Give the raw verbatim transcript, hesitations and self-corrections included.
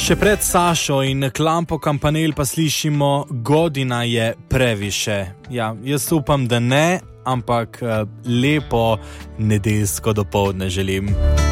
Še pred Sašo in Klampo Kampanel pa slišimo, godina je previše. Ja, jaz upam, da ne, ampak lepo nedeljsko dopoldne želim.